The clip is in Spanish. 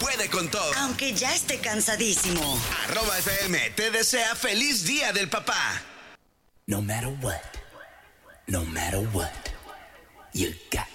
puede con todo. Aunque ya esté cansadísimo. @FM te desea feliz Día del Papá. No matter what, you got